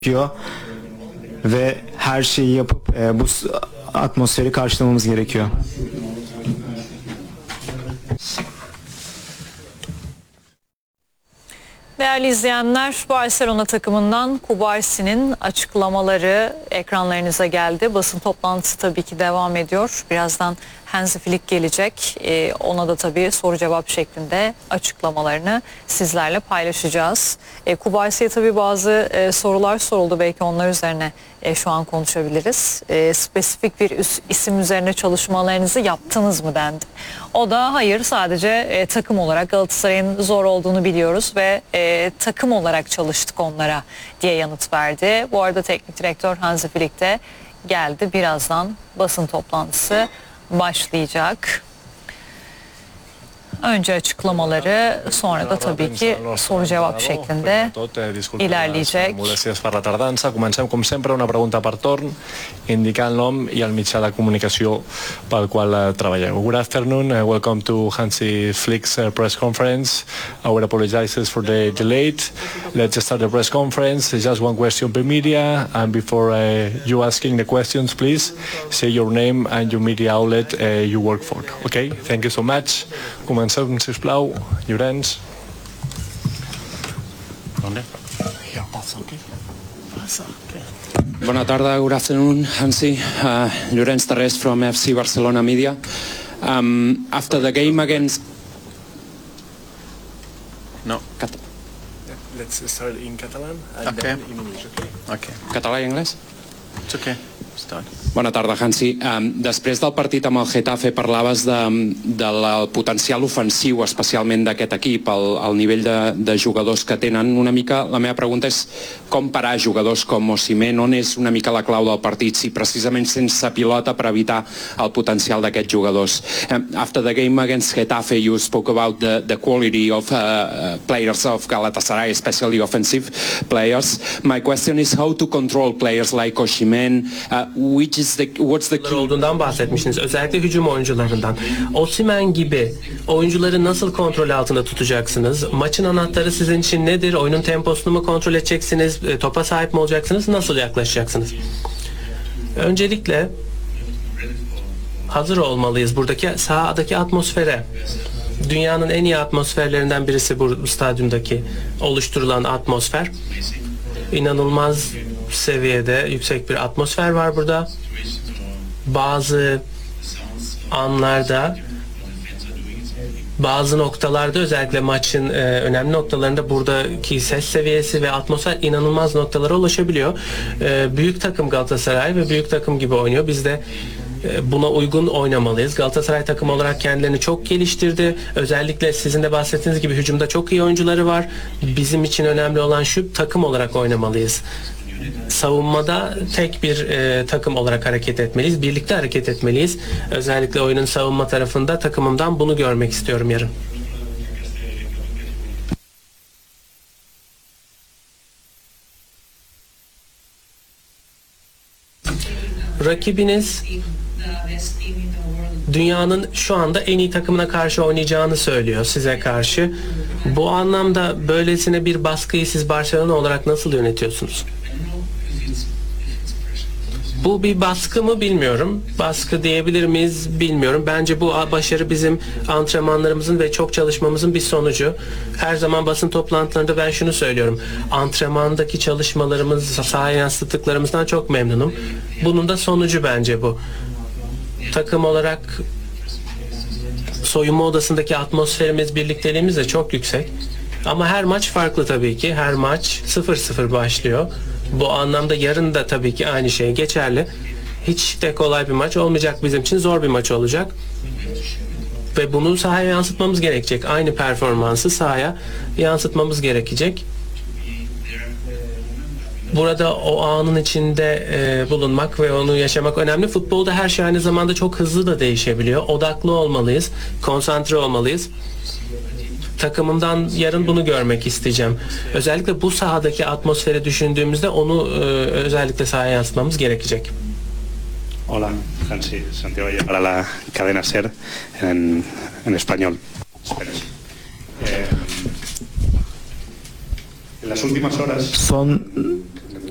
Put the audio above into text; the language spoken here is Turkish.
gerekiyor ve her şeyi yapıp bu atmosferi karşılamamız gerekiyor. Değerli izleyenler, Barcelona takımından Kubarsi'nin açıklamaları ekranlarınıza geldi. Basın toplantısı tabii ki devam ediyor. Birazdan Hansi Flick gelecek. Ona da tabii soru cevap şeklinde açıklamalarını sizlerle paylaşacağız. Kubarsi'ye tabii bazı sorular soruldu. Belki onlar üzerine şu an konuşabiliriz. Spesifik bir isim üzerine çalışmalarınızı yaptınız mı dendi. O da hayır, sadece takım olarak Galatasaray'ın zor olduğunu biliyoruz ve takım olarak çalıştık onlara diye yanıt verdi. Bu arada teknik direktör Hansi Flick de geldi. Birazdan basın toplantısı başlayacak. Önce açıklamaları, sonra da tabii ki soru cevap şeklinde ilerleyecek. Molèsties per la tardança. Comencem, com sempre, una pregunta per torn, indicant el nom i el mitjà de comunicació pel qual treballeu. Good afternoon, welcome to Hansi Flick's press conference. Our apologizes for the delay. Let's start the press conference. Just one question per media, and before you asking the questions, please say your name and your media outlet you work for. Okay, thank you so much. Comencem, sisplau, Llorenç. Bona tarda, good afternoon, Hansi. Llorenç Tarrés from FC Barcelona Media. After the game against... No. Let's start in Catalan and then in English, okay? Català i anglès? It's okay. Start. Bona tarda, Hansi. Després del partit amb el Getafe parlaves del potencial ofensiu, especialment d'aquest equip, el nivell de jugadors que tenen. Una mica, la meva pregunta és com parar jugadors com Osimhen, on és una mica la clau del partit, si precisament sense pilota per evitar el potencial d'aquests jugadors. After the game against Getafe, you spoke about the quality of players of Galatasaray, especially offensive players. My question is how to control players like Osimhen, what's the key? Olduğundan bahsetmiştiniz. Özellikle hücum oyuncularından. Osimhen gibi oyuncuları nasıl kontrol altında tutacaksınız? Maçın anahtarı sizin için nedir? Oyunun temposunu mu kontrol edeceksiniz? Topa sahip mi olacaksınız? Nasıl yaklaşacaksınız? Öncelikle hazır olmalıyız buradaki sahadaki atmosfere. Dünyanın en iyi atmosferlerinden birisi bu stadyumdaki oluşturulan atmosfer. İnanılmaz seviyede yüksek bir atmosfer var burada. Bazı anlarda, bazı noktalarda, özellikle maçın önemli noktalarında buradaki ses seviyesi ve atmosfer inanılmaz noktalara ulaşabiliyor. Büyük takım Galatasaray ve büyük takım gibi oynuyor. Biz de buna uygun oynamalıyız. Galatasaray takım olarak kendilerini çok geliştirdi. Özellikle sizin de bahsettiğiniz gibi hücumda çok iyi oyuncuları var. Bizim için önemli olan şu, takım olarak oynamalıyız. Savunmada tek bir takım olarak hareket etmeliyiz. Birlikte hareket etmeliyiz. Özellikle oyunun savunma tarafında takımımdan bunu görmek istiyorum yarın. Rakibiniz dünyanın şu anda en iyi takımına karşı oynayacağını söylüyor size karşı. Bu anlamda böylesine bir baskıyı siz Barcelona olarak nasıl yönetiyorsunuz? Bu bir baskı mı bilmiyorum. Baskı diyebilir miyiz bilmiyorum. Bence bu başarı bizim antrenmanlarımızın ve çok çalışmamızın bir sonucu. Her zaman basın toplantılarında ben şunu söylüyorum. Antrenmandaki çalışmalarımız, sahaya yansıttıklarımızdan çok memnunum. Bunun da sonucu bence bu. Takım olarak soyunma odasındaki atmosferimiz, birlikteliğimiz de çok yüksek. Ama her maç farklı tabii ki. Her maç 0-0 başlıyor. Bu anlamda yarın da tabii ki aynı şey geçerli. Hiç de kolay bir maç olmayacak bizim için. Zor bir maç olacak. Ve bunu sahaya yansıtmamız gerekecek. Aynı performansı sahaya yansıtmamız gerekecek. Burada o anın içinde bulunmak ve onu yaşamak önemli. Futbolda her şey aynı zamanda çok hızlı da değişebiliyor. Odaklı olmalıyız. Konsantre olmalıyız. Takımımdan yarın bunu görmek isteyeceğim. Özellikle bu sahadaki atmosferi düşündüğümüzde onu özellikle sahaya yansıtmamız gerekecek. Hola, Hansi, Santiago para la cadena SER en español. En las últimas horas. Son